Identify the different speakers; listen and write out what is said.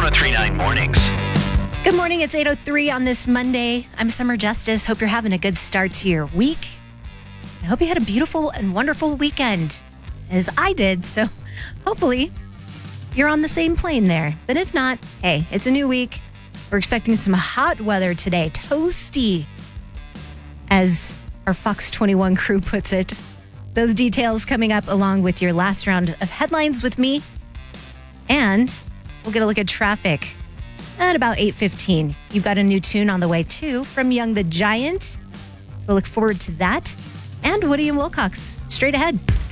Speaker 1: 1039 Mornings.
Speaker 2: Good morning. It's 8:03 on this Monday. I'm Summer Justice. Hope you're having a good start to your week. I hope you had a beautiful and wonderful weekend, as I did. So hopefully you're on the same plane there. But if not, hey, it's a new week. We're expecting some hot weather today. Toasty, as our Fox 21 crew puts it. Those details coming up along with your last round of headlines with me. And we'll get a look at traffic at about 8:15. You've got a new tune on the way, too, from Young the Giant. So look forward to that. And Woody and Wilcox, straight ahead.